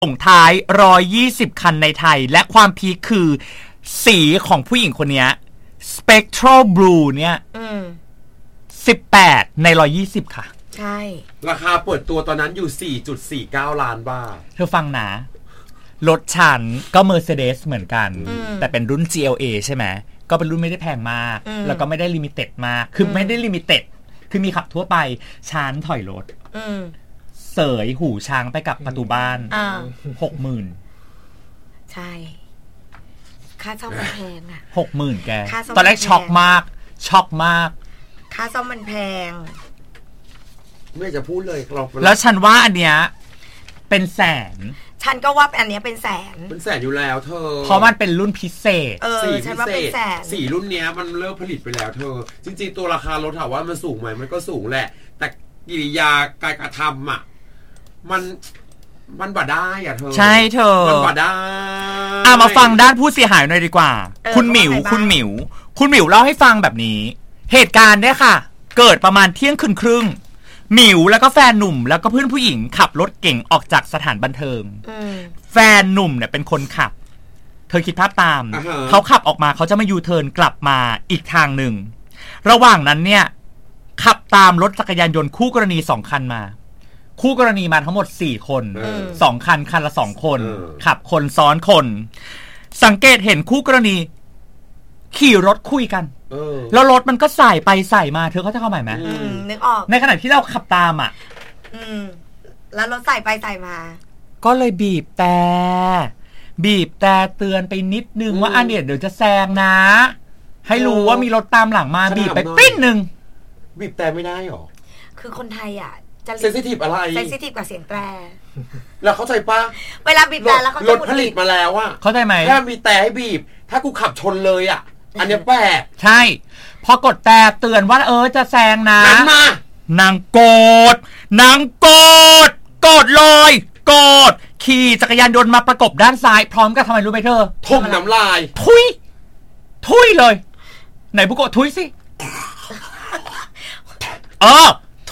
ส่งท้าย120คันในไทยและความพีคคือสีของผู้หญิงคนนี้ Spectral Blue เนี่ย18ใน120ค่ะใช่ราคาเปิดตัวตอนนั้นอยู่ 4.49 ล้านบาทเธอฟังนะรถฉันก็ Mercedes เหมือนกันแต่เป็นรุ่น GLA ใช่ไหมก็เป็นรุ่นไม่ได้แพงมากแล้วก็ไม่ได้ลิมิเต็ดมากคือไม่ได้ลิมิเต็ดคือมีขับทั่วไปฉันถอยรถเสยหูช้างไปกับประตูบ้าน60,000ใช่ค่าซ่อมมันแพงอ่ะ 60,000แกตอนแรกช็อกมากค่าซ่อมมันแพงไม่จะพูดเลยแล้วฉันว่าอันเนี้ยเป็นแสนฉันก็ว่าอันเนี้ยเป็นแสนอยู่แล้วเธอเพราะมันเป็นรุ่นพิเศษฉันว่าเป็นแสนสีรุ่นเนี้ยมันเลิกผลิตไปแล้วเธอจริงๆตัวราคารถถามว่ามันสูงไหมมันก็สูงแหละแต่กิริยาการกระทำอ่ะมันบ่ได้อ่ะเธอใช่เธอมันบ่ได้มาฟังด้านผู้เสียหายหน่อยดีกว่าคุณหมิวเล่าให้ฟังแบบนี้เหตุการณ์เนี่ยค่ะเกิดประมาณเที่ยงคืนครึ่งหมิวแล้วก็แฟนหนุ่มแล้วก็เพื่อนผู้หญิงขับรถเก่งออกจากสถานบันเทิงแฟนหนุ่มเนี่ยเป็นคนขับเธอคิดภาพตามเขาขับออกมาเขาจะมายูเทิร์นกลับมาอีกทางหนึ่งระหว่างนั้นเนี่ยขับตามรถจักรยานยนต์คู่กรณี2คันมาคู่กรณีมาทั้งหมด4คน2คันคันละ2คนขับคนซ้อนคนสังเกตเห็นคู่กรณีขี่รถคุยกันแล้วรถมันก็สายไปสายมาเธอเข้าใจความหมายไหมนึกออกในขณะที่เราขับตามแล้วรถสายไปสายมาก็เลยบีบแต่เตือนไปนิดนึงว่าอันเดี๋ยวจะแซงนะให้รู้ว่ามีรถตามหลังมาบีบไปปิ้นนึงบีบแต่ไม่ได้หรอคือคนไทยอ่ะจะเซนซิทีฟอะไรเซนซิทีฟกับเสียงแตรแล้วเข้าใจปะเวลาบีบแต่แล้วเขารถผลิตมาแล้วอะเข้าใจไหมถ้ามีแต่ให้บีบถ้ากูขับชนเลยอะอันนี้แปลกใช่พอกดแต่เตือนว่าจะแซงนะนางโกรธเลยขี่จักรยานยนต์มาประกบด้านซ้ายพร้อมกับทำไมรู้ไหมเธอทุ่มน้ำลายทุยเลยไหนบุโกะทุยสิ